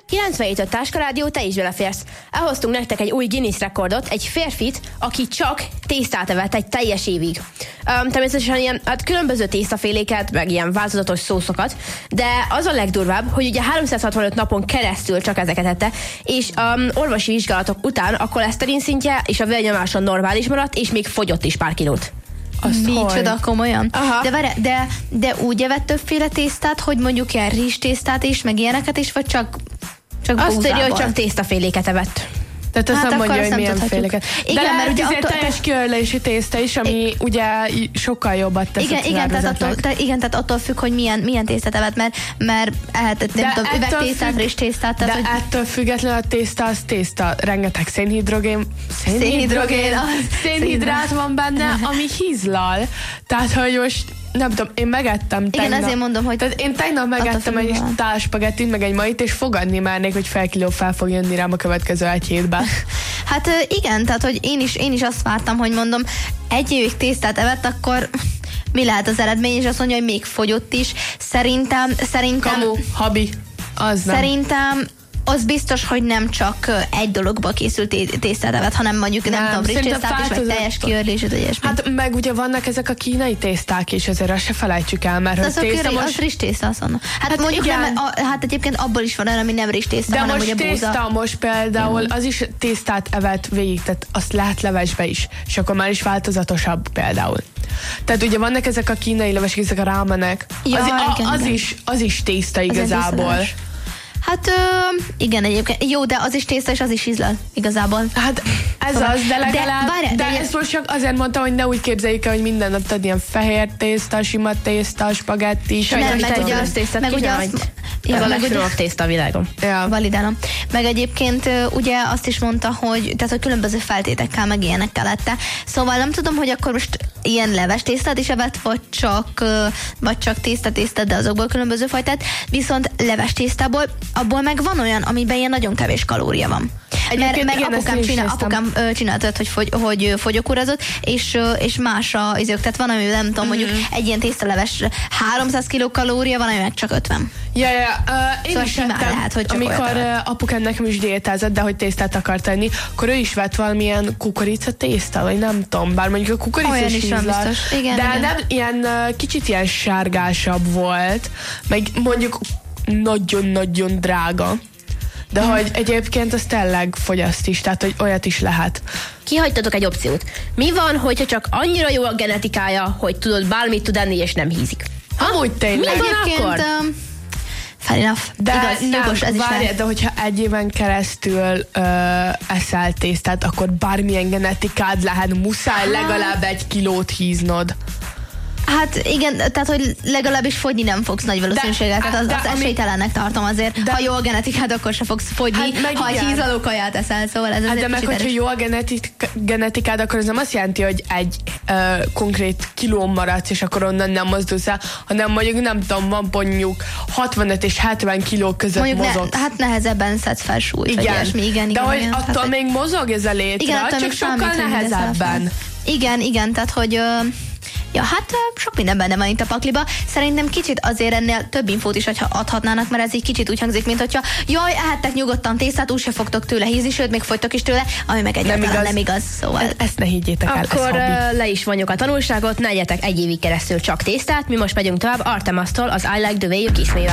97 Táskarádió, te is beleférsz. Elhoztunk nektek egy új Guinness rekordot, egy férfit, aki csak tésztát evett egy teljes évig. Természetesen ilyen különböző tésztaféléket, meg ilyen változatos szószokat, de az a legdurvább, hogy ugye 365 napon keresztül csak ezeket ette, és orvosi vizsgálatok után a koleszterin szintje és a vérnyomása normális maradt, és még fogyott is pár kilót. Micsoda, komolyan. Aha. De úgy evett többféle tésztát, hogy mondjuk ilyen rizstésztát is, meg ilyeneket is, vagy csak azt írja, hogy csak tésztaféléket evett. Tehát azt nem mondja, hogy milyen féléket. Igen, de mert ugye azért teljes kiörlési tészta is, ami ugye sokkal jobbat tesz a szervezetnek. Tehát attól függ, hogy milyen tésztát evett, mert ehetett, nem tudom, üvegtésztát, rizstésztát. De ettől függetlenül a tészta az tészta. Rengeteg szénhidrát van benne, ami hízlal. Tehát, hogy most nem tudom, én megettem tegnap. Igen, azért mondom, hogy... Tehát én tegnap megettem egy tál spagettit, meg egy majit, és fogadni mernék, hogy fél kiló fel fog jönni rám a következő egy hétben. Hát igen, tehát, hogy én is azt vártam, hogy mondom, egy évig tésztát evett, akkor mi lehet az eredmény, és azt mondja, hogy még fogyott is. Szerintem... Kamu, habi, az nem. Szerintem az biztos, hogy nem csak egy dologból készült tésztát evett, hanem mondjuk nem tudom, rizstésztát is, vagy teljes kiörlését, vagy ilyesmi. Hát meg ugye vannak ezek a kínai tészták is, azért azt se felejtsük el, mert az rizstészta, azt mondom. Hát mondjuk nem, hát egyébként abból is van olyan, ami nem rizstészta, hanem ugye búza. De most tészta, most például az is tésztát evett végig, tehát azt lehet levesbe is, és akkor már is változatosabb például. Tehát ugye vannak ezek a kínai levesek, ezek a rámenek, az is tészta igazából. Hát igen, egyébként. Jó, de az is tészta, és az is ízlel igazából. Hát ez szóval, az, de legalább. De ezt most csak azért mondtam, hogy ne úgy képzeljük el, hogy minden nap tad ilyen fehér tészta, sima tészta, spagetti, meg ugye azt tésztát meg ugye azt... Ez a legfinomabb tészta a világon. Ja. Validálom. Meg egyébként ugye azt is mondta, hogy különböző feltétekkel meg ilyenekkel lette. Szóval nem tudom, hogy akkor most ilyen leves tésztát is evett, vagy csak tészta, de azokból különböző fajtát. Viszont leves tésztából, abból meg van olyan, amiben ilyen nagyon kevés kalória van. Mert meg apukám csinált, hogy fogyókúrazott, és más izők, tehát van, ami nem tudom, mondjuk egy ilyen tésztaleves 300 kilokalória, van, ami meg csak 50. Én szóval is vettem, amikor apukám nekem is diétázott, de hogy tésztát akart tenni, akkor ő is vett valamilyen kukorica tészta, vagy nem tudom, bár mondjuk a kukorica olyan is ízlal, biztos. Igen, de igen. nem ilyen kicsit ilyen sárgásabb volt, meg mondjuk nagyon-nagyon drága. De hogy egyébként az tényleg fogyaszt is, tehát hogy olyat is lehet. Kihagytatok egy opciót. Mi van, hogyha csak annyira jó a genetikája, hogy tudod, bármit tud enni, és nem hízik? Amúgy tényleg. Mi van akkor? Fair enough. De igaz, nem, jogos, ez várj, de hogyha egy éven keresztül eszel tésztát, akkor bármilyen genetikád lehet, muszáj legalább 1 kilót híznod. Hát igen, tehát hogy legalábbis fogyni nem fogsz nagy valószínűséggel, tehát az esélytelennek tartom azért. Ha jó a genetikád, akkor se fogsz fogyni, ha egy hízlaló kaját eszel, szóval ez de meg, hogyha jó a genetikád, akkor ez nem azt jelenti, hogy egy konkrét kilón maradsz, és akkor onnan nem mozdulsz el, hanem mondjuk nem tudom, van mondjuk 65 és 70 kiló között mondjuk mozogsz. Hát nehezebben szedsz fel súlyt, vagy ilyesmi, igen. De hogy attól még mozog ez a létre, csak sokkal nehezebben. Igen, tehát hogy... Ja, hát sok minden benne van itt a pakliba. Szerintem kicsit azért ennél több infót is, hogyha adhatnának, mert ez egy kicsit úgy hangzik, mint hogyha jaj, ehettek nyugodtan tésztát, úgyse fogtok tőle hízni, sőt, még fogytok is tőle, ami meg egyáltalán nem igaz. Szóval. Ezt ne higgyétek el, akkor le is vonjuk a tanulságot, ne egyetek egy évig keresztül csak tésztát, mi most megyünk tovább Artemastól az I Like the Way You Kiss Me-vel.